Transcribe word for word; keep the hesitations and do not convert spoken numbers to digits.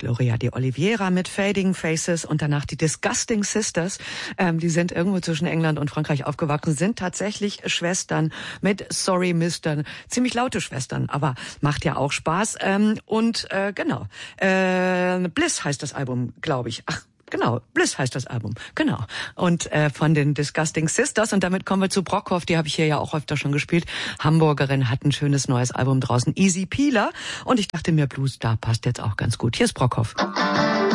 Gloria de Oliveira mit Fading Faces und danach die Disgusting Sisters. Ähm, die sind irgendwo zwischen England und Frankreich aufgewachsen, sind tatsächlich Schwestern mit Sorry Mister. Ziemlich laute Schwestern, aber macht ja auch Spaß. Ähm, und äh, genau, äh, Bliss heißt das Album, glaube ich. Ach, Genau, Bliss heißt das Album, genau. Und äh, von den Disgusting Sisters. Und damit kommen wir zu Brockhoff, die habe ich hier ja auch öfter schon gespielt. Hamburgerin, hat ein schönes neues Album draußen, Easy Peeler. Und ich dachte mir, Blues, da passt jetzt auch ganz gut. Hier ist Brockhoff.